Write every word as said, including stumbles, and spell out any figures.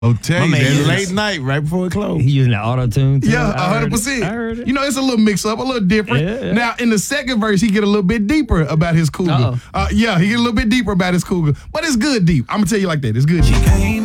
Oh, tell My you, man that using- late night right before it closed. He using the auto tune. Yeah, one I heard hundred it. percent. I heard it. You know, it's a little mix up, a little different. Yeah, yeah. Now, in the second verse, he get a little bit deeper about his cougar. Uh-oh. Uh, yeah, he get a little bit deeper about his cougar. But it's good deep. I'm going to tell you like that. It's good deep.